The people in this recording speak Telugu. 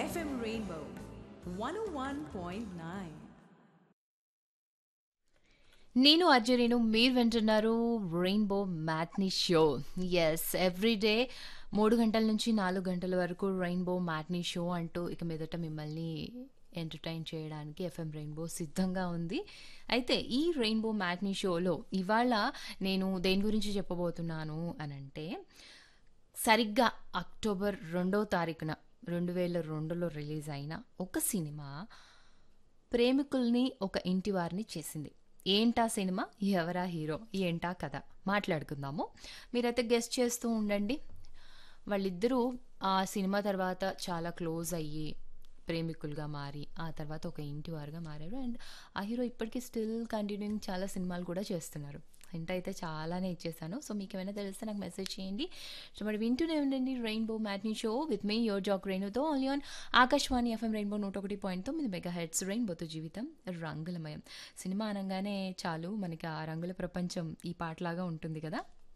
FM Rainbow 101.9. నేను అర్జునేను మీరు వింటున్నారు rainbow matinee show. Yes, everyday 3 గంటల నుంచి 4 గంటల వరకు రెయిన్బో మ్యాట్నీ షో అంటూ ఇక మీదట మిమ్మల్ని ఎంటర్టైన్ చేయడానికి ఎఫ్ఎం రెయిన్బో సిద్ధంగా ఉంది. అయితే ఈ రెయిన్బో మ్యాట్నీ షోలో ఇవాళ నేను దేని గురించి చెప్పబోతున్నాను అనంటే, సరిగ్గా అక్టోబర్ 2వ తారీఖున 2002లో రిలీజ్ అయిన ఒక సినిమా ప్రేమికుల్ని ఒక ఇంటి వారిని చేసింది. ఏంటా సినిమా, ఎవరా హీరో, ఏంటా కథ మాట్లాడుకుందాము. మీరైతే గెస్ట్ చేస్తూ ఉండండి. వాళ్ళిద్దరూ ఆ సినిమా తర్వాత చాలా క్లోజ్ అయ్యి ప్రేమికులుగా మారి ఆ తర్వాత ఒక ఇంటి వారుగా మారారు. అండ్ ఆ హీరో ఇప్పటికీ స్టిల్ కంటిన్యూయింగ్ చాలా సినిమాలు కూడా చేస్తున్నారు. హింట్ అయితే చాలానే ఇచ్చేసాను. సో మీకు ఏమైనా తెలిస్తే నాకు మెసేజ్ చేయండి. సో మరి వింటూనే ఉండండి rainbow matinee show with me your Jack రేణుతో only on Akashvani FM rainbow 101.9 megahertz. రెయిన్బోతో జీవితం రంగులమయం. సినిమా అనగానే చాలు మనకి ఆ రంగుల ప్రపంచం ఈ పాటలాగా ఉంటుంది కదా.